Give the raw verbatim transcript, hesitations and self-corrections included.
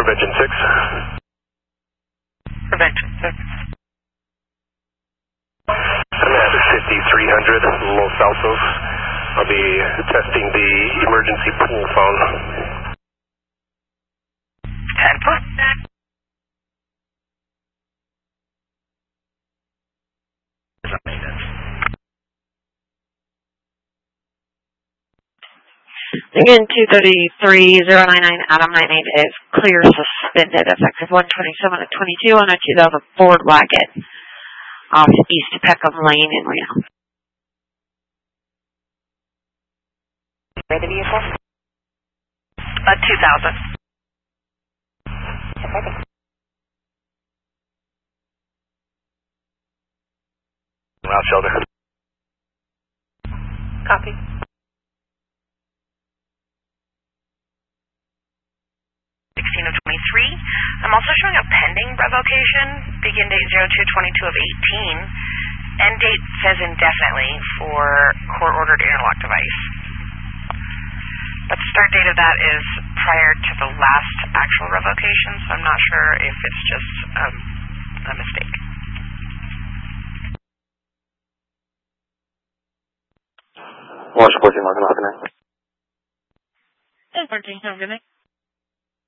Prevention six. Prevention six. Command fifty-three hundred, Los Altos. I'll be testing the emergency pool phone. ten foot. Again, two thirty-three zero nine nine Adam nine eight is clear suspended, effective one twenty-seven at twenty-two on a two thousand Ford Wagon off East Peckham Lane in Reno. Ready vehicle? Uh, two thousand. Route shelter. Copy. sixteen of twenty-three. I'm also showing a pending revocation. Begin date zero two twenty-two of eighteen. End date says indefinitely for court-ordered interlock device. But the start date of that is prior to the last actual revocation, so I'm not sure if it's just um, a mistake. Wash fourteen, Mark, and Hawk. fourteen, have a good night.